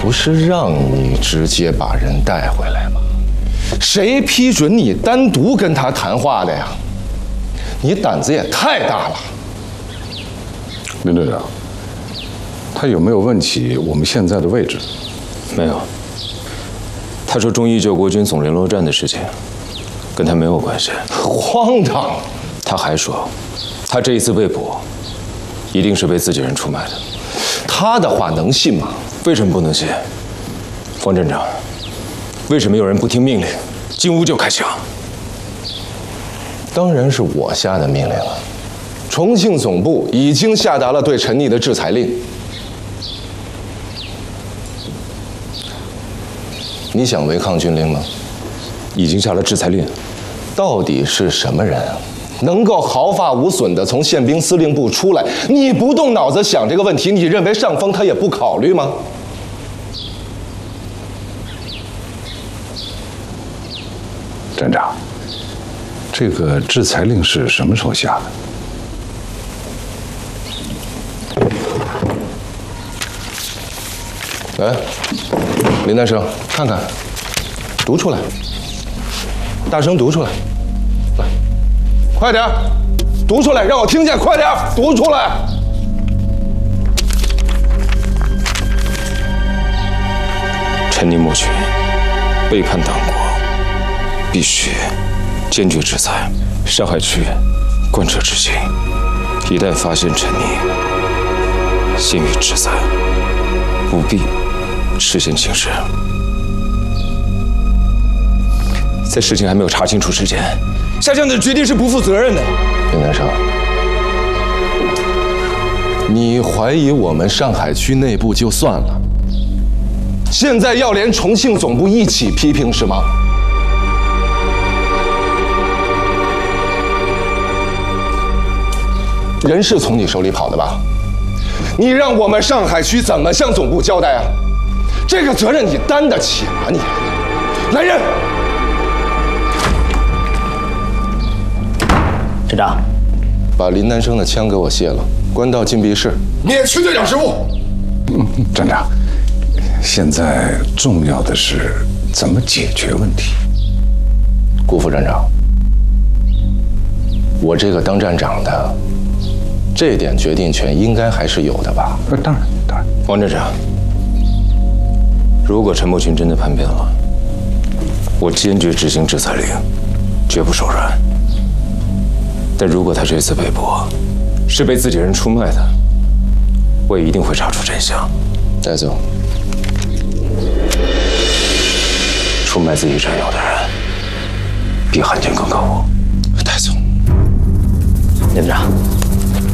不是让你直接把人带回来吗？谁批准你单独跟他谈话的呀？你胆子也太大了。 林队长，他有没有问起我们现在的位置？ 没有。他说忠义救国军总联络站的事情跟他没有关系。 荒唐！ 他还说，他这一次被捕，一定是被自己人出卖的。 他的话能信吗？ 为什么不能信？方镇长，为什么有人不听命令，进屋就开枪？ 当然是我下的命令了。重庆总部已经下达了对陈毅的制裁令。你想违抗军令吗？ 已经下了制裁令。 到底是什么人能够毫发无损地从宪兵司令部出来？你不动脑子想这个问题，你认为上峰他也不考虑吗？ 站长，这个制裁令是什么时候下的？来，林南生，看看，读出来，大声读出来，来，快点，读出来，让我听见，快点，读出来。 陈毅莫群背叛党国，必须坚决制裁。上海区贯彻执行，一旦发现陈毅，先予制裁，务必实现清示。在事情还没有查清楚之前，下将的决定是不负责任的。 林南生，你怀疑我们上海区内部就算了，现在要连重庆总部一起批评是吗？人是从你手里跑的吧？你让我们上海区怎么向总部交代啊？这个责任你担得起吗？你来人！ 镇长， 把林南生的枪给我卸了，关到禁闭室。 免区队长职务。 站长，现在重要的是怎么解决问题。 顾副站长，我这个当站长的，这点决定权应该还是有的吧？ 当然，当然。 王站长，如果陈默群真的叛变了，我坚决执行制裁令，绝不手软。但如果他这次被捕是被自己人出卖的，我也一定会查出真相， 带走。 出卖自己战友的人，比汉奸更可恶。 带走。 连长。